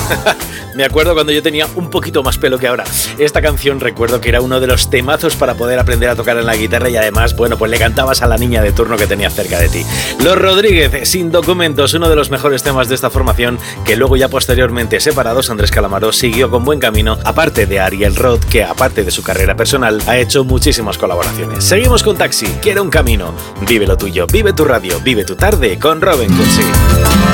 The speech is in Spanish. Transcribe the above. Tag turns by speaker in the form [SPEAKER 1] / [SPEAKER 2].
[SPEAKER 1] Me acuerdo cuando yo tenía un poquito más pelo que ahora. Esta canción recuerdo que era uno de los temazos para poder aprender a tocar en la guitarra y además, bueno, pues le cantabas a la niña de turno que tenías cerca de ti. Los Rodríguez, Sin Documentos, uno de los mejores temas de esta formación, que luego ya posteriormente separados, Andrés Calamaro siguió con buen camino, aparte de Ariel Roth, que aparte de su carrera personal, ha hecho muchísimas colaboraciones. Seguimos con Taxi, Quiero un camino. Vive lo tuyo, vive tu radio, vive tu tarde con Robin Cutsi.